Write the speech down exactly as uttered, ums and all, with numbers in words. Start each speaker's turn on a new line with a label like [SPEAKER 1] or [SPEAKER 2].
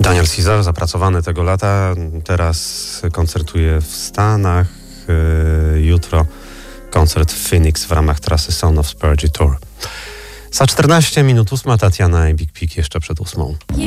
[SPEAKER 1] Daniel Caesar, zapracowany tego lata, teraz koncertuje w Stanach. Jutro koncert w Phoenix w ramach trasy Son of Spurgeon Tour. Za czternaście minut ósma, Tatiana i Big Pig jeszcze przed ósmą.